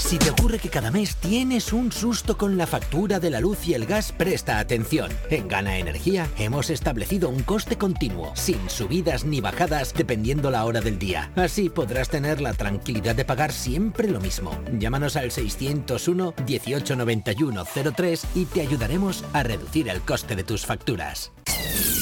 Si te ocurre que cada mes tienes un susto con la factura de la luz y el gas, presta atención. En Gana Energía hemos establecido un coste continuo, sin subidas ni bajadas dependiendo la hora del día. Así podrás tener la tranquilidad de pagar siempre lo mismo. Llámanos al 601 18 91 03 y te ayudaremos a reducir el coste de tus facturas.